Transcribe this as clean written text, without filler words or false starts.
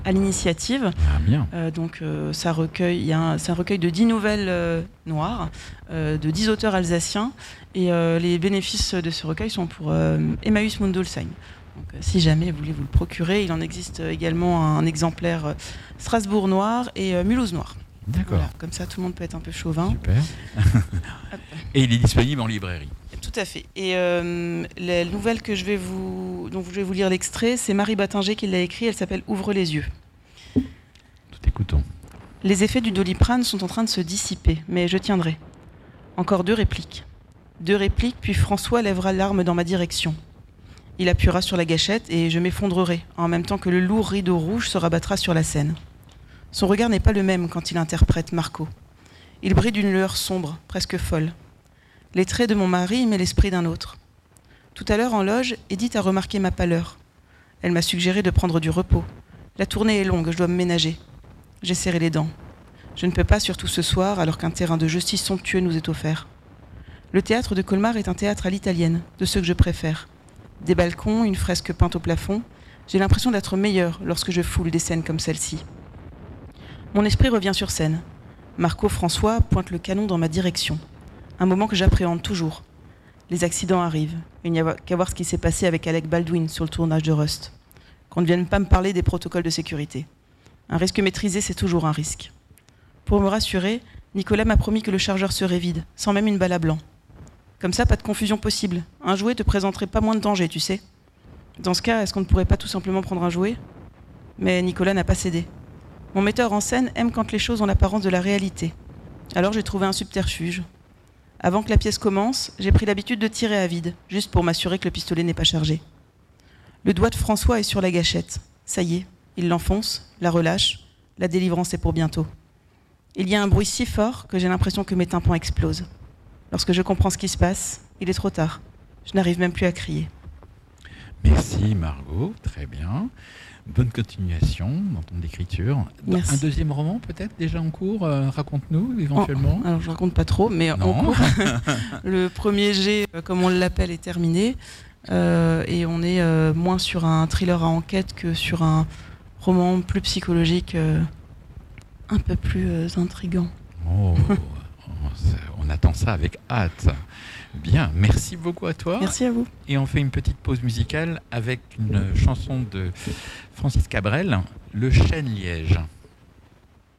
à l'initiative. Ah, bien. C'est un recueil de 10 nouvelles noires, de 10 auteurs alsaciens. Et les bénéfices de ce recueil sont pour Emmaüs Mundolsheim. Donc, si jamais vous voulez vous le procurer, il en existe également un exemplaire Strasbourg noir et Mulhouse noir. D'accord. Voilà, comme ça, tout le monde peut être un peu chauvin. Super. Et il est disponible en librairie. Tout à fait. Et la nouvelle dont je vais vous lire l'extrait, c'est Marie Battinger qui l'a écrit. Elle s'appelle Ouvre les yeux. Tout écoutons. Les effets du Doliprane sont en train de se dissiper, mais je tiendrai. Encore 2 répliques. 2 répliques, puis François lèvera l'arme dans ma direction. Il appuiera sur la gâchette et je m'effondrerai, en même temps que le lourd rideau rouge se rabattra sur la scène. Son regard n'est pas le même quand il interprète Marco. Il brille d'une lueur sombre, presque folle. Les traits de mon mari met l'esprit d'un autre. Tout à l'heure en loge, Edith a remarqué ma pâleur. Elle m'a suggéré de prendre du repos. La tournée est longue, je dois me ménager. J'ai serré les dents. Je ne peux pas, surtout ce soir, alors qu'un terrain de jeu si somptueux nous est offert. Le théâtre de Colmar est un théâtre à l'italienne, de ceux que je préfère. Des balcons, une fresque peinte au plafond. J'ai l'impression d'être meilleure lorsque je foule des scènes comme celle-ci. Mon esprit revient sur scène. Marco François pointe le canon dans ma direction. Un moment que j'appréhende toujours. Les accidents arrivent. Il n'y a qu'à voir ce qui s'est passé avec Alec Baldwin sur le tournage de Rust. Qu'on ne vienne pas me parler des protocoles de sécurité. Un risque maîtrisé, c'est toujours un risque. Pour me rassurer, Nicolas m'a promis que le chargeur serait vide, sans même une balle à blanc. Comme ça, pas de confusion possible. Un jouet te présenterait pas moins de danger, tu sais. Dans ce cas, est-ce qu'on ne pourrait pas tout simplement prendre un jouet ? Mais Nicolas n'a pas cédé. Mon metteur en scène aime quand les choses ont l'apparence de la réalité. Alors j'ai trouvé un subterfuge. Avant que la pièce commence, j'ai pris l'habitude de tirer à vide, juste pour m'assurer que le pistolet n'est pas chargé. Le doigt de François est sur la gâchette. Ça y est, il l'enfonce, la relâche. La délivrance est pour bientôt. Il y a un bruit si fort que j'ai l'impression que mes tympans explosent. Lorsque je comprends ce qui se passe, il est trop tard. Je n'arrive même plus à crier. Merci Margot, très bien. Bonne continuation dans ton écriture. Merci. Un deuxième roman peut-être déjà en cours, raconte-nous éventuellement. Alors je ne raconte pas trop, mais en cours. Le premier jet, comme on l'appelle, est terminé. Et on est moins sur un thriller à enquête que sur un roman plus psychologique, un peu plus intriguant. Oh, on attend ça avec hâte. Bien, merci beaucoup à toi. Merci à vous. Et on fait une petite pause musicale avec une chanson de Francis Cabrel, Le Chêne Liège.